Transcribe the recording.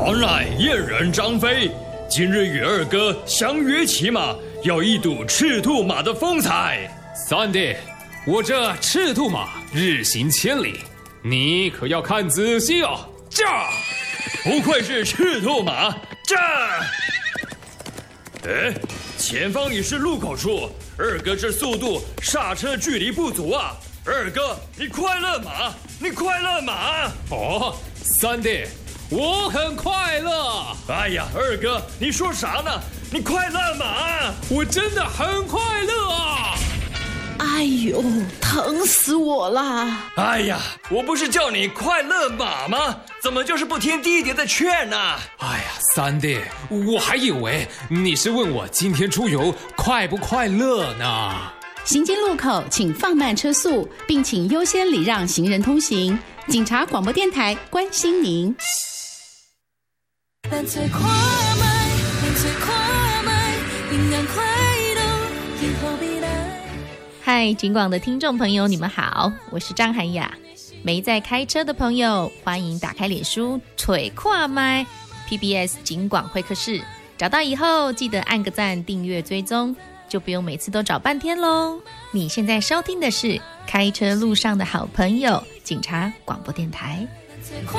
王乃燕人张飞，今日与二哥相约骑马，要一睹赤兔马的风采。 三弟，我这赤兔马日行千里，你可要看仔细哦。 驾！不愧是赤兔马，驾！哎，前方已是路口处，二哥这速度刹车距离不足啊！二哥，你快勒马，你快勒马！ 哦，三弟，我很快乐。 哎呀，二哥，你说啥呢？你快勒马！ 我真的很快乐啊！ 哎呦，疼死我了！ 哎呀，我不是叫你快勒马吗？怎么就是不听弟弟的劝呢？ 哎呀，三弟，我还以为你是问我今天出游快不快乐呢。 行经路口请放慢车速，并请优先礼让行人通行。警察广播电台关心您。 嗨，警广的听众朋友，你们好，我是张涵雅。没在开车的朋友，欢迎打开脸书腿跨麦 PBS 警广会客室，找到以后记得按个赞、订阅、追踪，就不用每次都找半天咯。你现在收听的是开车路上的好朋友警察广播电台。